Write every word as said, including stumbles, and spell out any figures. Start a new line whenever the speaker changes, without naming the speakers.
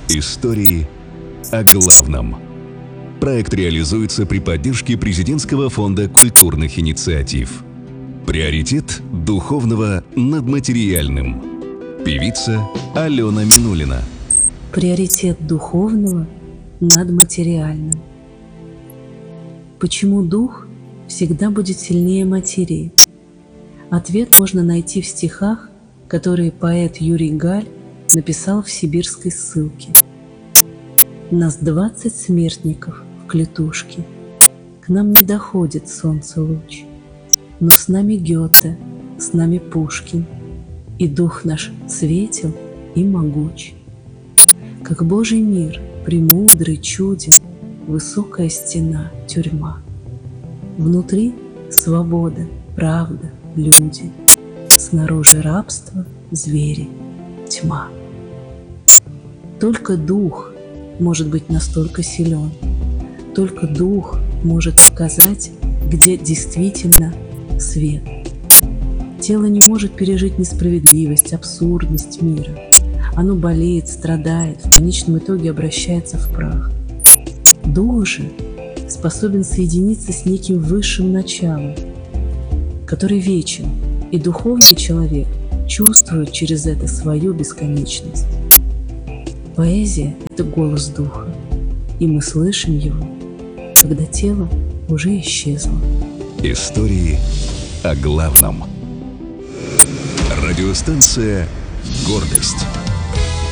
Истории о главном. Проект реализуется при поддержке Президентского фонда культурных инициатив. Приоритет духовного над материальным. Певица Алена Минулина.
Приоритет духовного над материальным. Почему дух всегда будет сильнее материи? Ответ можно найти в стихах, которые поэт Юрий Галь написал в сибирской ссылке. Нас двадцать смертников в клетушке, к нам не доходит солнце луч, но с нами Гёте, с нами Пушкин, и дух наш светел и могуч. Как Божий мир, премудрый, чуден, высокая стена, тюрьма. Внутри свобода, правда, люди, снаружи рабство, звери, тьма. Только дух может быть настолько силен, только дух может показать, где действительно свет. Тело не может пережить несправедливость, абсурдность мира. Оно болеет, страдает, в конечном итоге обращается в прах. Дух же способен соединиться с неким высшим началом, который вечен, и духовный человек чувствует через это свою бесконечность. Поэзия — это голос духа, и мы слышим его, когда тело уже исчезло.
Истории о главном. Радиостанция «Гордость».